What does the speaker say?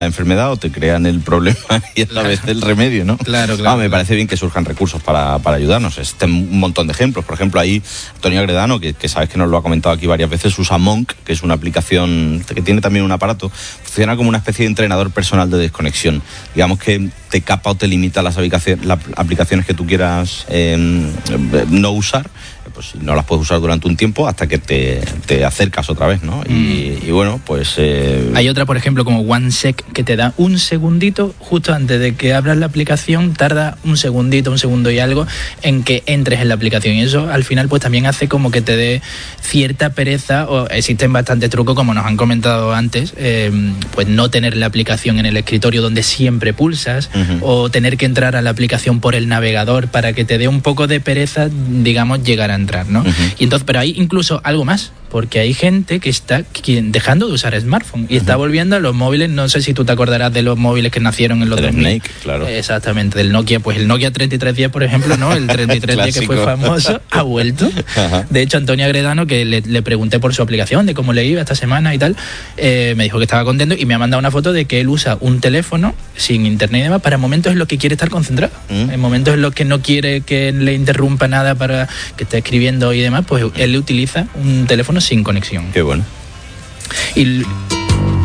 la enfermedad o te crean el problema y a la vez el remedio, ¿no? Claro. Me parece bien que surjan recursos para ayudarnos. Un montón de ejemplos. Por ejemplo, ahí Antonio Agredano, que sabes que nos lo ha comentado aquí varias veces, usa Monk, que es una aplicación que tiene también un aparato. Funciona como una especie de entrenador personal de desconexión. Digamos que te capa o te limita las aplicaciones que tú quieras no usar. Pues no las puedes usar durante un tiempo hasta que te acercas otra vez, ¿no? Y bueno, pues... Hay otra, por ejemplo, como OneSec, que te da un segundito justo antes de que abras la aplicación, tarda un segundo y algo en que entres en la aplicación, y eso al final pues también hace como que te dé cierta pereza, o existen bastantes trucos, como nos han comentado antes, pues no tener la aplicación en el escritorio donde siempre pulsas, o tener que entrar a la aplicación por el navegador para que te dé un poco de pereza, digamos, llegar a entrar, ¿no? Y entonces, pero hay incluso algo más, porque hay gente que está dejando de usar smartphone y está volviendo a los móviles. No sé si tú te acordarás de los móviles que nacieron en los 2000. Snake, claro. Exactamente, del Nokia, pues el Nokia 3310, por ejemplo, ¿no? El 3310 que fue famoso, ha vuelto. De hecho, Antonio Agredano, que le pregunté por su aplicación, de cómo le iba esta semana y tal, me dijo que estaba contento y me ha mandado una foto de que él usa un teléfono sin internet y demás para momentos en los que quiere estar concentrado. En momentos en los que no quiere que le interrumpa nada para que esté escribiendo y demás, pues él utiliza un teléfono sin conexión. Qué bueno. Y